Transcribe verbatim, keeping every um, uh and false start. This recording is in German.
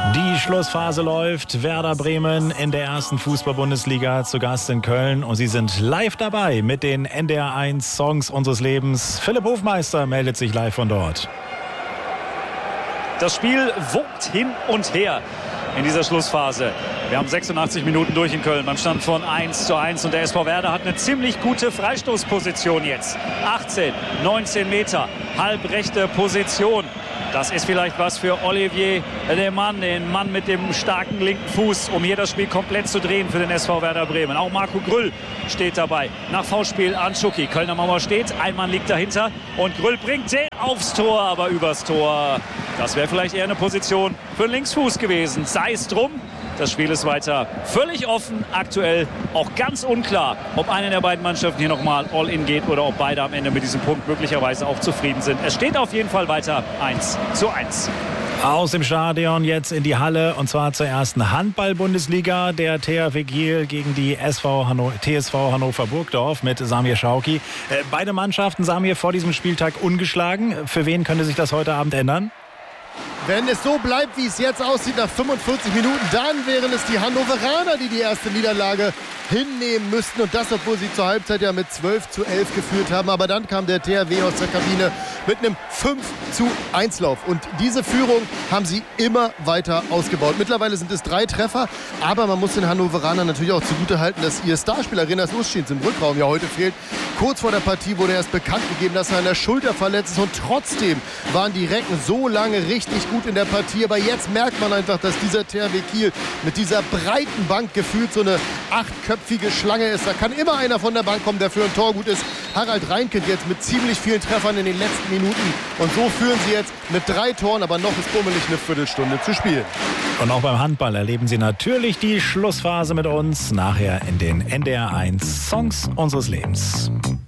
Die Schlussphase läuft. Werder Bremen in der ersten Fußball-Bundesliga zu Gast in Köln. Und Sie sind live dabei mit den N D R eins Songs unseres Lebens. Philipp Hofmeister meldet sich live von dort. Das Spiel wogt hin und her in dieser Schlussphase. Wir haben sechsundachtzig Minuten durch in Köln beim Stand von eins zu eins. Und der S V Werder hat eine ziemlich gute Freistoßposition jetzt. achtzehn, neunzehn Meter, halbrechte Position. Das ist vielleicht was für Olivier Lehmann, den Mann mit dem starken linken Fuß, um hier das Spiel komplett zu drehen für den S V Werder Bremen. Auch Marco Grüll steht dabei. Nach Foulspiel an Schucki. Kölner Mauer steht, ein Mann liegt dahinter und Grüll bringt den aufs Tor, aber übers Tor. Das wäre vielleicht eher eine Position für den Linksfuß gewesen. Sei es drum. Das Spiel ist weiter völlig offen, aktuell auch ganz unklar, ob eine der beiden Mannschaften hier nochmal All-In geht oder ob beide am Ende mit diesem Punkt möglicherweise auch zufrieden sind. Es steht auf jeden Fall weiter eins zu eins. Aus dem Stadion jetzt in die Halle und zwar zur ersten Handball-Bundesliga. Der T H W Kiel gegen die S V Hanno- T S V Hannover Burgdorf mit Samir Schauki. Äh, beide Mannschaften, Samir, vor diesem Spieltag ungeschlagen. Für wen könnte sich das heute Abend ändern? Wenn es so bleibt, wie es jetzt aussieht, nach fünfundvierzig Minuten, dann wären es die Hannoveraner, die die erste Niederlage hinnehmen müssten. Und das, obwohl sie zur Halbzeit ja mit zwölf zu elf geführt haben. Aber dann kam der T H W aus der Kabine mit einem fünf zu eins Lauf. Und diese Führung haben sie immer weiter ausgebaut. Mittlerweile sind es drei Treffer. Aber man muss den Hannoveranern natürlich auch zugutehalten, dass ihr Starspieler Renas Uschins im Rückraum ja heute fehlt. Kurz vor der Partie wurde erst bekannt gegeben, dass er an der Schulter verletzt ist. Und trotzdem waren die Recken so lange richtig gut in der Partie. Aber jetzt merkt man einfach, dass dieser T H W Kiel mit dieser breiten Bank gefühlt so eine achtköpfige Schlange ist. Da kann immer einer von der Bank kommen, der für ein Tor gut ist. Harald Reinkind jetzt mit ziemlich vielen Treffern in den letzten Minuten. Und so führen sie jetzt mit drei Toren, aber noch ist bummelig eine Viertelstunde zu spielen. Und auch beim Handball erleben Sie natürlich die Schlussphase mit uns nachher in den N D R eins Songs unseres Lebens.